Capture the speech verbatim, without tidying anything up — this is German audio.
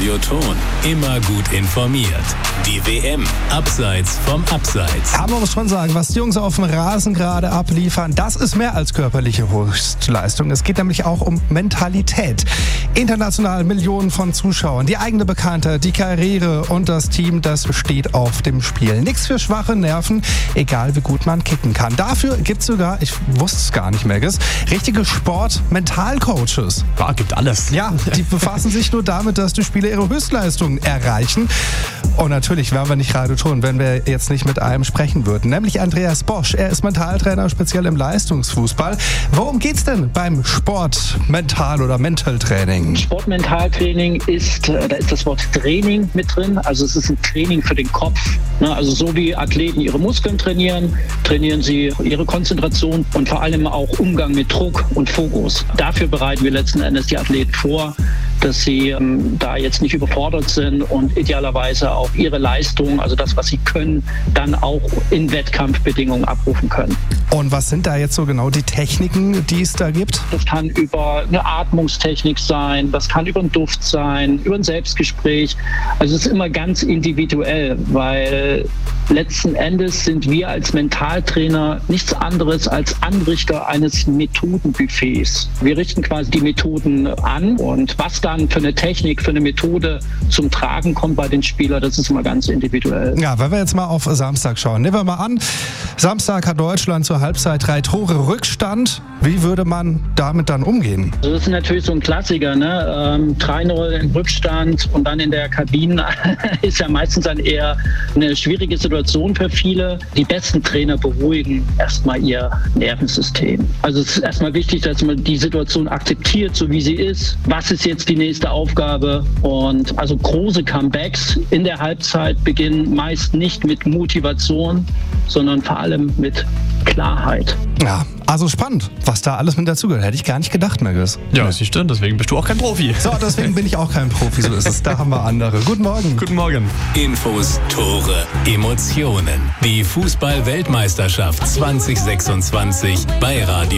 Radioton. Immer gut informiert. Die W M abseits vom Abseits. Aber man muss schon sagen, was die Jungs auf dem Rasen gerade abliefern, das ist mehr als körperliche Höchstleistung. Es geht nämlich auch um Mentalität. International Millionen von Zuschauern, die eigene Bekanntheit, die Karriere und das Team, das steht auf dem Spiel. Nichts für schwache Nerven, egal wie gut man kicken kann. Dafür gibt es sogar, ich wusste es gar nicht, Megis, richtige Sport-Mental-Coaches. Ja, gibt alles. Ja, die befassen sich nur damit, dass die Spieler ihre Höchstleistungen erreichen. Und natürlich wären wir nicht Radioton, wenn wir jetzt nicht mit einem sprechen würden. Nämlich Andreas Bosch. Er ist Mentaltrainer, speziell im Leistungsfußball. Worum geht's denn beim Sport, Mental- oder Mental-Training? Sportmentaltraining ist, da ist das Wort Training mit drin. Also es ist ein Training für den Kopf. Also so wie Athleten ihre Muskeln trainieren, trainieren sie ihre Konzentration und vor allem auch Umgang mit Druck und Fokus. Dafür bereiten wir letzten Endes die Athleten vor, dass sie ähm, da jetzt nicht überfordert sind und idealerweise auch ihre Leistung, also das, was sie können, dann auch in Wettkampfbedingungen abrufen können. Und was sind da jetzt so genau die Techniken, die es da gibt? Das kann über eine Atmungstechnik sein, das kann über einen Duft sein, über ein Selbstgespräch. Also es ist immer ganz individuell, weil letzten Endes sind wir als Mentaltrainer nichts anderes als Anrichter eines Methodenbuffets. Wir richten quasi die Methoden an und was dann für eine Technik, für eine Methode zum Tragen kommt bei den Spielern, das ist immer ganz individuell. Ja, wenn wir jetzt mal auf Samstag schauen. Nehmen wir mal an, Samstag hat Deutschland zur Halbzeit drei Tore Rückstand. Wie würde man damit dann umgehen? Also das ist natürlich so ein Klassiker, ne? Ähm, drei null im Rückstand und dann in der Kabine ist ja meistens dann eher eine schwierige Situation für viele. Die besten Trainer beruhigen erstmal ihr Nervensystem. Also es ist erstmal wichtig, dass man die Situation akzeptiert, so wie sie ist. Was ist jetzt die nächste Aufgabe? Und also große Comebacks in der Halbzeit beginnen meist nicht mit Motivation, sondern vor allem mit Klarheit. Ja, also spannend, was da alles mit dazugehört. Hätte ich gar nicht gedacht, Megis. Ja, das stimmt, deswegen bist du auch kein Profi. So, deswegen bin ich auch kein Profi, so ist es. Da haben wir andere. Guten Morgen. Guten Morgen. Infos, Tore, Emotionen. Die Fußball-Weltmeisterschaft zwanzig sechsundzwanzig bei Radio